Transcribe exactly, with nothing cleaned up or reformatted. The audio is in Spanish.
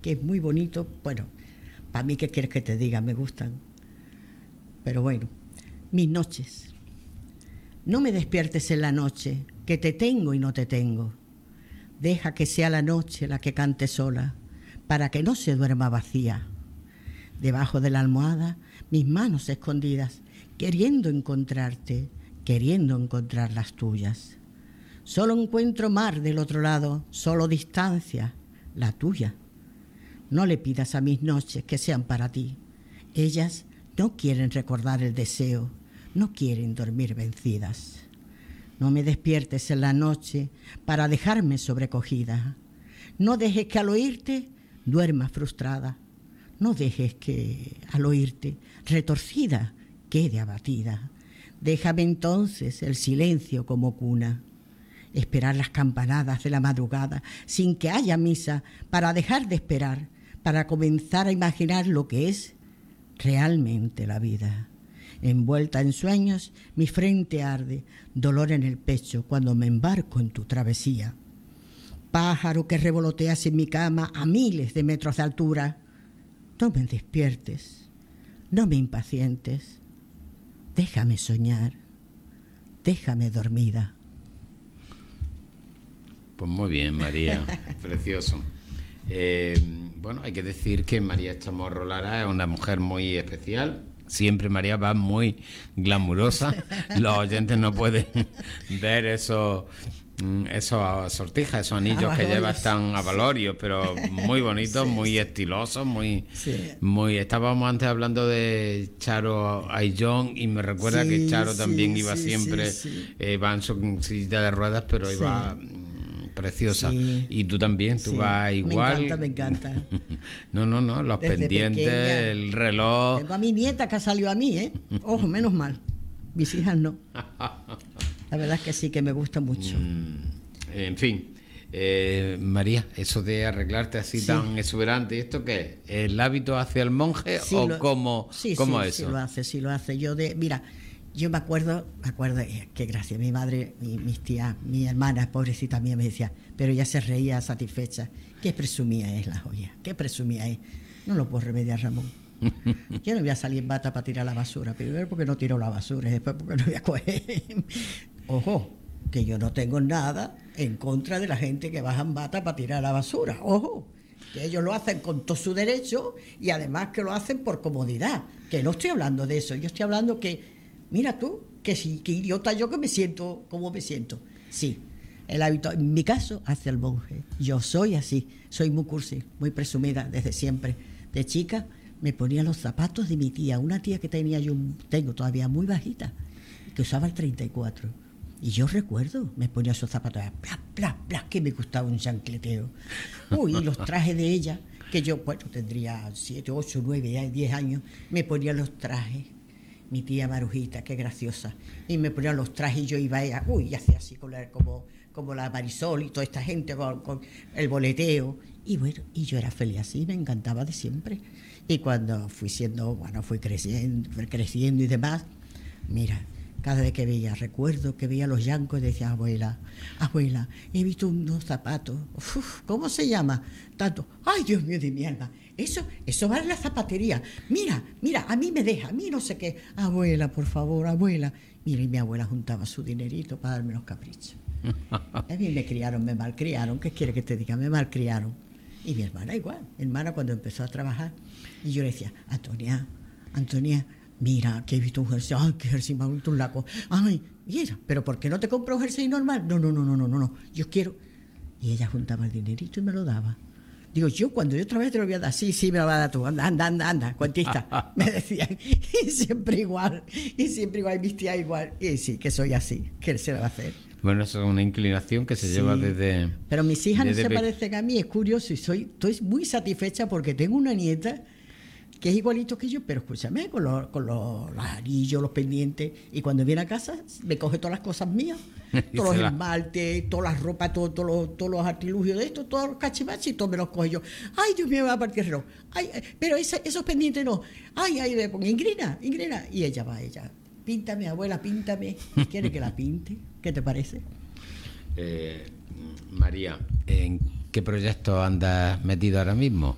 que es muy bonito. Bueno, para mí, ¿qué quieres que te diga? Me gustan. Pero bueno, mis noches. No me despiertes en la noche, que te tengo y no te tengo. Deja que sea la noche la que cante sola, para que no se duerma vacía. Debajo de la almohada, mis manos escondidas, queriendo encontrarte, queriendo encontrar las tuyas. Solo encuentro mar del otro lado, solo distancia, la tuya. No le pidas a mis noches que sean para ti. Ellas no quieren recordar el deseo, no quieren dormir vencidas. No me despiertes en la noche para dejarme sobrecogida. No dejes que al oírte duerma frustrada. No dejes que al oírte retorcida quede abatida. Déjame entonces el silencio como cuna. Esperar las campanadas de la madrugada sin que haya misa para dejar de esperar, para comenzar a imaginar lo que es realmente la vida. Envuelta en sueños, mi frente arde, dolor en el pecho cuando me embarco en tu travesía. Pájaro que revoloteas en mi cama a miles de metros de altura, no me despiertes, no me impacientes, déjame soñar, déjame dormida. Pues muy bien, María, precioso. Eh, bueno, hay que decir que María Chamorro Lara es una mujer muy especial. Siempre María va muy glamurosa. Los oyentes no pueden ver esos, esos sortijas, esos anillos que llevas tan avalorios, pero muy bonitos, sí, muy estilosos, muy, sí. muy. Estábamos antes hablando de Charo Ayllón y me recuerda sí, que Charo también sí, iba sí, siempre, sí, sí. Eh, va en su silla de ruedas, pero sí. iba preciosa. Sí. Y tú también, tú sí. vas igual. Me encanta, me encanta. No, no, no, los Desde pendientes, pequeña, el reloj. Tengo a mi nieta que salió a mí, ¿eh? Ojo, menos mal. Mis hijas no. La verdad es que sí, que me gusta mucho. Mm, en fin, eh, María, eso de arreglarte así sí. tan exuberante, ¿esto qué es? ¿El hábito hacia el monje sí, o lo, cómo, sí, cómo sí, eso? Sí, lo hace, sí lo hace. Yo de, mira, yo me acuerdo, me acuerdo, eh, qué gracia, mi madre, mi, mis tías, mi hermana, pobrecita mía, me decía, pero ella se reía satisfecha. Qué presumía es la joya, qué presumía es. No lo puedo remediar, Ramón. Yo no voy a salir en bata para tirar la basura, primero porque no tiro la basura y después porque no voy a coger. Ojo, que yo no tengo nada en contra de la gente que baja en bata para tirar la basura. Ojo, que ellos lo hacen con todo su derecho y además que lo hacen por comodidad. Que no estoy hablando de eso, yo estoy hablando que, mira tú, que sí, que idiota yo que me siento como me siento. Sí, el hábito, en mi caso, hacia el monje. Yo soy así, soy muy cursi, muy presumida desde siempre. De chica me ponía los zapatos de mi tía, una tía que tenía yo, tengo todavía muy bajita, que usaba el treinta y cuatro. Y yo recuerdo, me ponía esos zapatos, bla, bla, bla, que me gustaba un chancleteo. Uy, y los trajes de ella, que yo, bueno, tendría siete, ocho, nueve, diez años, me ponía los trajes. Mi tía Marujita, qué graciosa. Y me ponía los trajes y yo iba a ella, uy, y hacía así con la, como, como la Marisol y toda esta gente con, con el boleteo. Y bueno, y yo era feliz así, me encantaba de siempre. Y cuando fui siendo, bueno, fui creciendo, fui creciendo y demás, mira, cada vez que veía, recuerdo que veía los llancos y decía, abuela, abuela, he visto unos zapatos, uf, ¿cómo se llama? Tanto, ay, Dios mío de mi alma, eso, eso va en la zapatería, mira, mira, a mí me deja, a mí no sé qué, abuela, por favor, abuela. Mira, y mi abuela juntaba su dinerito para darme los caprichos. A mí me criaron, me malcriaron, ¿qué quiere que te diga? Me malcriaron. Y mi hermana igual, mi hermana cuando empezó a trabajar, y yo le decía, Antonia, Antonia, mira, que he visto un jersey, ay, qué jersey más bonito, un laco, ay, mira, pero ¿por qué no te compras un jersey normal? No, no, no, no, no, no, no, yo quiero. Y ella juntaba el dinerito y me lo daba. Digo, yo cuando yo otra vez te lo voy a dar, sí, sí, me lo va a dar tú, anda, anda, anda, anda, cuentista, me decían, y siempre igual, y siempre igual, mis tías igual, y sí, que soy así, ¿qué se le va a hacer? Bueno, eso es una inclinación que se sí, lleva desde... Pero mis hijas no se pe... parecen a mí, es curioso, y soy, estoy muy satisfecha porque tengo una nieta que es igualito que yo, pero escúchame, con los, con los, los anillos, los pendientes, y cuando viene a casa me coge todas las cosas mías, todos los la... esmaltes, todas las ropas, todo, todo los, todos los artilugios de esto, todos los cachivaches, y todos me los coge yo. Ay, Dios mío, me va a partir el reloj. Ay, pero esa, esos pendientes no. Ay, ay, me pongo, Ingrina, Ingrina. Y ella va, ella, píntame, abuela, píntame. ¿Quiere que la pinte? ¿Qué te parece? Eh, María, ¿en qué proyecto andas metido ahora mismo?